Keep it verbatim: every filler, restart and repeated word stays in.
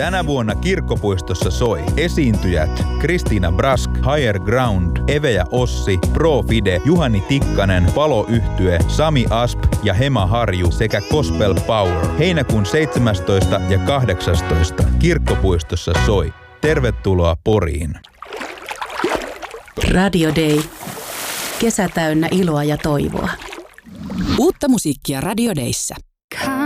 Tänä vuonna Kirkkopuistossa soi esiintyjät Kristiina Brask, Higher Ground, Eve ja Ossi, Pro Fide, Juhani Tikkanen, Palo-yhtye, Sami Asp ja Hema Harju sekä Gospel Power. Heinäkuun seitsemästoista ja kahdeksastoista Kirkkopuistossa soi. Tervetuloa Poriin. Radio Day. Kesä täynnä iloa ja toivoa. Uutta musiikkia Radio Dayssä.